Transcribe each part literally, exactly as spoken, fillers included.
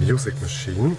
Music Machine.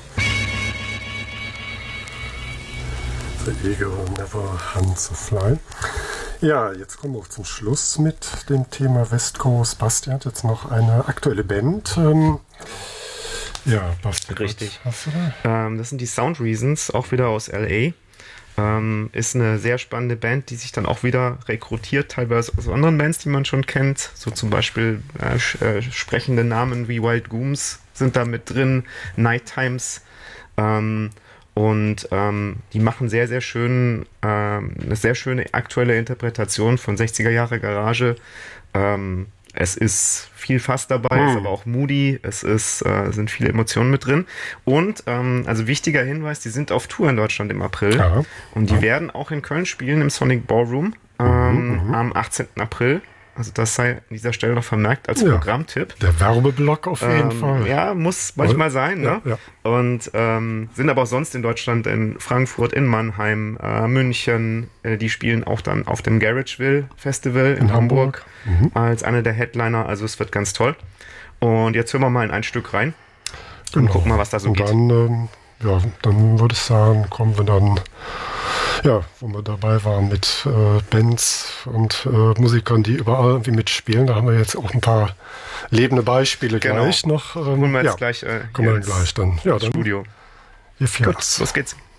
The Eagle will never hunt the fly. Ja, jetzt kommen wir auch zum Schluss mit dem Thema West Coast. Basti hat jetzt noch eine aktuelle Band. Ähm, ja, Basti. Richtig. Was hast du da? Ähm, das sind die Sound Reasons, auch wieder aus L A. Ähm, ist eine sehr spannende Band, die sich dann auch wieder rekrutiert, teilweise aus anderen Bands, die man schon kennt. So zum Beispiel äh, äh, sprechende Namen wie Wild Gooms sind da mit drin, Night Times. Ähm, Und ähm, die machen sehr, sehr schön, ähm, eine sehr schöne aktuelle Interpretation von sechziger Jahre Garage. Ähm, es ist viel Fass dabei, Hm. ist aber auch moody, es ist, äh, sind viele Emotionen mit drin. Und, ähm, also wichtiger Hinweis, die sind auf Tour in Deutschland im April. Ja. Und die Ja. werden auch in Köln spielen, im Sonic Ballroom, ähm, am achtzehnten April. Also das sei an dieser Stelle noch vermerkt als Ja. Programmtipp. Der Werbeblock auf jeden Ähm, Fall. ja, muss manchmal sein, ne? Ja, ja. Und ähm, sind aber auch sonst in Deutschland, in Frankfurt, in Mannheim, äh, München. Äh, die spielen auch dann auf dem Garageville Festival in, In Hamburg, Hamburg. Mhm. als einer der Headliner. Also es wird ganz toll. Und jetzt hören wir mal in ein Stück rein und Genau. gucken mal, was da so Und geht. dann, ähm, ja, dann würde ich sagen, kommen wir dann, ja, wo wir dabei waren mit äh, Bands und äh, Musikern, die überall irgendwie mitspielen. Da haben wir jetzt auch ein paar lebende Beispiele Genau. gleich noch. Ähm, Holen wir jetzt ja, gleich äh, kommen wir hier dann gleich dann. Ja, ins dann Studio. wir Gut, fährt's. los geht's.